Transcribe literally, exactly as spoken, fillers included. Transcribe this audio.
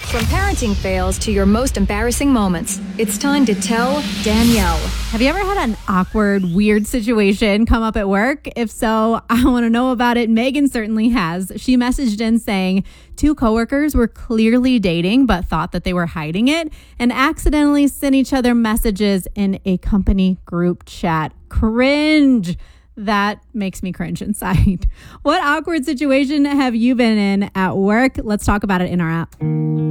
From parenting fails to your most embarrassing moments, it's time to tell Danielle. Have you ever had an awkward, weird situation come up at work? If so, I want to know about it. Megan certainly has. She messaged in saying two coworkers were clearly dating but thought that they were hiding it and accidentally sent each other messages in a company group chat. Cringe. That makes me cringe inside. What awkward situation have you been in at work? Let's talk about it in our app.